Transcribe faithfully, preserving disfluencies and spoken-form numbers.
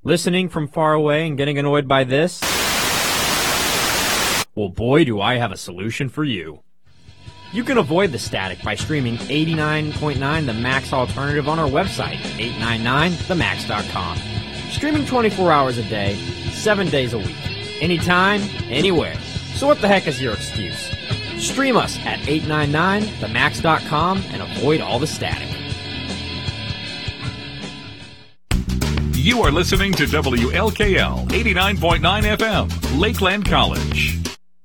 Listening from far away and getting annoyed by this? Well, boy, do I have a solution for you. You can avoid the static by streaming eighty-nine point nine The Max Alternative on our website, eight nine nine the max dot com. Streaming twenty-four hours a day, seven days a week. Anytime, anywhere. So what the heck is your excuse? Stream us at eight nine nine the max dot com and avoid all the static. You are listening to W L K L eighty-nine point nine F M, Lakeland College.